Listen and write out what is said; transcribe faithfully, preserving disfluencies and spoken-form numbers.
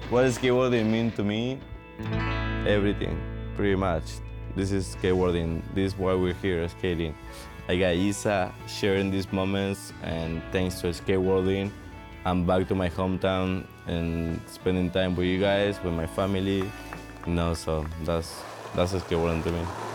What does skateboarding mean to me? Everything, pretty much. This is skateboarding. This is why we're here skating. I got Isa sharing these moments, and thanks to skateboarding, I'm back to my hometown and spending time with you guys, with my family. You know, so that's that's skateboarding to me.